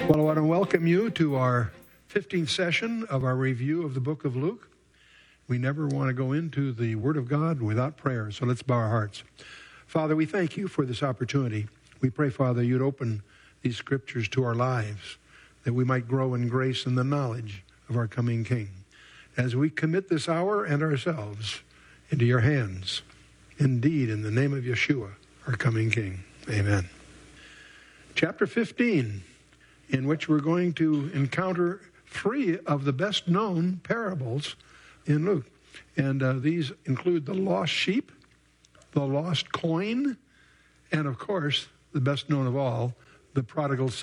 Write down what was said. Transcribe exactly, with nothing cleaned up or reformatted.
Well, I want to welcome you to our fifteenth session of our review of the book of Luke. We never want to go into the Word of God without prayer, so let's bow our hearts. Father, we thank you for this opportunity. We pray, Father, you'd open these scriptures to our lives, that we might grow in grace and the knowledge of our coming King. As we commit this hour and ourselves into your hands, indeed, in the name of Yeshua, our coming King. Amen. Chapter fifteen, in which we're going to encounter three of the best-known parables in Luke. And uh, these include the lost sheep, the lost coin, and, of course, the best known of all, the prodigal son.